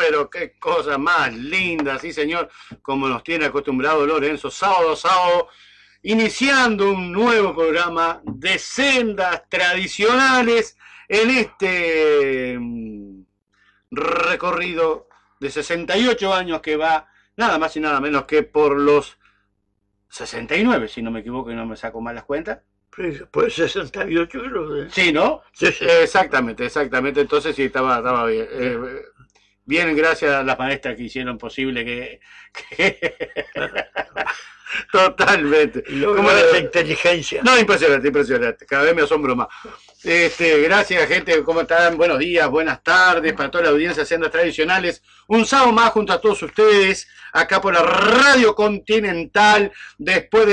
pero qué cosa más linda, sí señor, como nos tiene acostumbrado Lorenzo, sábado a sábado, iniciando un nuevo programa de sendas tradicionales en este recorrido de 68 años que va nada más y nada menos que por los 69, si no me equivoco y no me saco mal las cuentas. Pues 68 creo que... Sí, ¿no? Sí, sí. Exactamente. Entonces sí, estaba bien. Bien, gracias a las maestras que hicieron posible que... Totalmente. ¿Cómo esa inteligencia? No, impresionante. Cada vez me asombro más. Gracias, gente. ¿Cómo están? Buenos días, buenas tardes para toda la audiencia de Sendas Tradicionales. Un sábado más junto a todos ustedes, acá por la Radio Continental, después de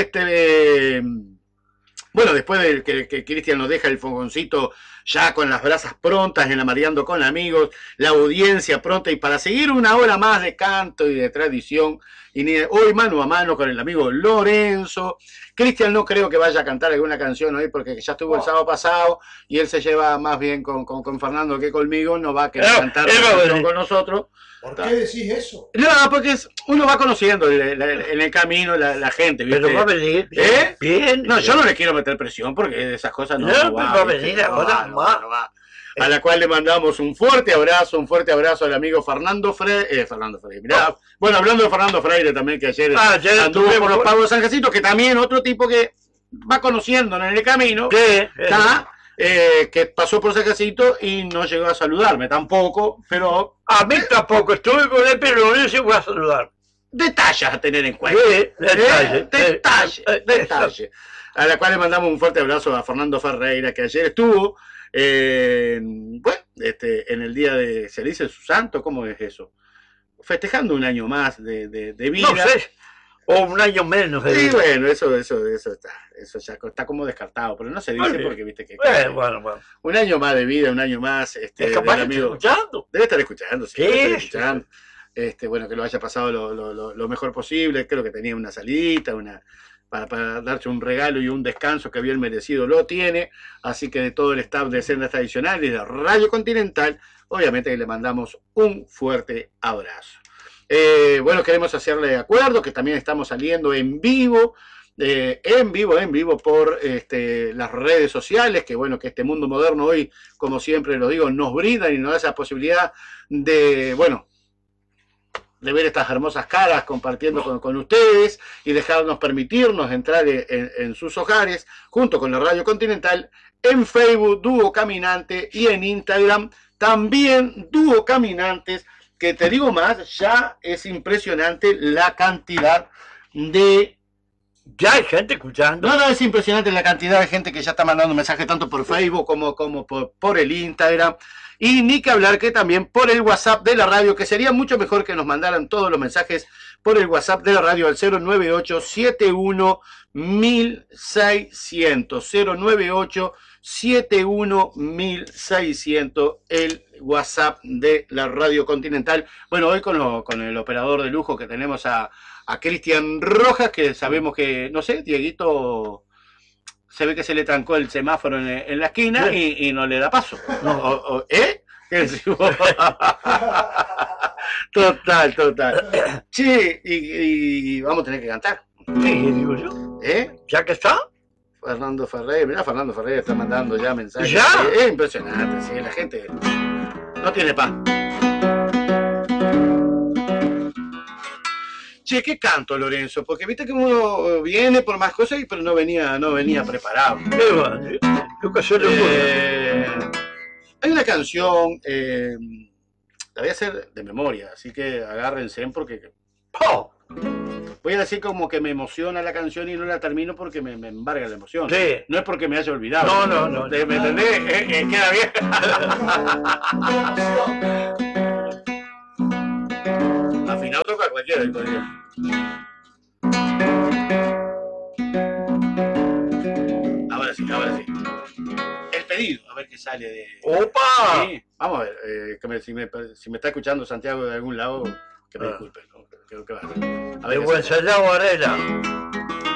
después de que Cristian nos deja el fogoncito ya con las brasas prontas, en la Mareando con Amigos, la audiencia pronta y para seguir una hora más de canto y de tradición, y hoy mano a mano con el amigo Lorenzo. Cristian no creo que vaya a cantar alguna canción hoy porque ya estuvo el sábado pasado y él se lleva más bien con Fernando que conmigo, no va a querer cantar con nosotros. ¿Por qué decís eso? No, porque uno va conociendo en el camino la gente, ¿viste? Pero va a venir bien. No, yo no le quiero meter presión porque esas cosas no va a venir ahora. No va. A la cual le mandamos un fuerte abrazo al amigo Fernando Freire. Mirá, bueno, hablando de Fernando Freire también, que ayer anduvo por los Pagos de San Jacinto, que también otro tipo que va conociendo en el camino, que pasó por San Jacinto y no llegó a saludarme tampoco, pero... A mí tampoco, estuve con él, pero no llegó a saludar. Detalles a tener en cuenta. Detalles. A la cual le mandamos un fuerte abrazo a Fernando Ferreira, que ayer estuvo, en el día de, ¿se dice su santo? ¿Cómo es eso? Festejando un año más de vida. No sé, o un año menos. Sí, bueno, eso ya está como descartado, pero no se dice porque viste que... Bueno. Un año más de vida, un año más... capaz de escuchando. Debe estar escuchando, sí. Debe estar escuchando. Bueno, que lo haya pasado lo mejor posible. Creo que tenía una salita, para darse un regalo y un descanso que bien merecido lo tiene. Así que de todo el staff de Sendas Tradicionales y de Radio Continental, obviamente que le mandamos un fuerte abrazo. Queremos hacerle acuerdo que también estamos saliendo en vivo por las redes sociales, que bueno, que este mundo moderno hoy, como siempre lo digo, nos brinda y nos da esa posibilidad de ver estas hermosas caras compartiendo con ustedes y permitirnos entrar en sus hogares, junto con la Radio Continental, en Facebook, Dúo Caminante, y en Instagram, también Dúo Caminantes, que te digo más, ya es impresionante la cantidad de... Ya hay gente escuchando. No, es impresionante la cantidad de gente que ya está mandando mensajes tanto por Facebook como por el Instagram. Y ni que hablar que también por el WhatsApp de la radio, que sería mucho mejor que nos mandaran todos los mensajes por el WhatsApp de la radio al 098-71-1600. 098-71-1600, el WhatsApp de la Radio Continental. Bueno, hoy con el operador de lujo que tenemos a Cristian Rojas, que sabemos que, no sé, Dieguito... Se ve que se le trancó el semáforo en la esquina y no le da paso. ¿Qué decimos? Total. Che, y vamos a tener que cantar. Sí, digo yo. ¿Ya que está? Fernando Ferreira, mirá, Fernando Ferreira está mandando ya mensajes. ¿Ya? Es impresionante, sí, la gente no tiene paz. Che, ¿qué canto, Lorenzo? Porque viste que uno viene por más cosas, pero no venía preparado. Hay una canción, la voy a hacer de memoria, así que agárrense porque... Voy a decir como que me emociona la canción y no la termino porque me embarga la emoción. Sí. No es porque me haya olvidado. No. ¿Me entendés? Queda bien. Afinado toca cualquiera. Ahora sí. El pedido, a ver qué sale de... ¡Opa! Sí. Vamos a ver, si me está escuchando Santiago de algún lado, que me disculpen, ¿no? Creo que va a ser. A ver, de Buensalao Varela.